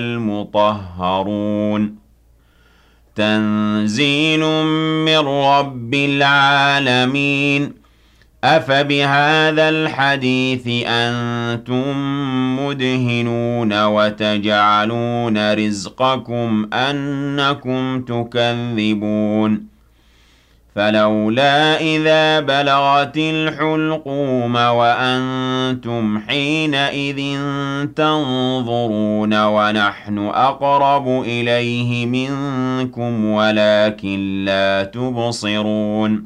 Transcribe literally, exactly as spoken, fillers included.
المطهرون تنزيل من رب العالمين أفبهذا الحديث أنتم مدهنون وتجعلون رزقكم أنكم تكذبون فلولا إذا بلغت الحلقوم وأنتم حينئذ تنظرون ونحن أقرب إليه منكم ولكن لا تبصرون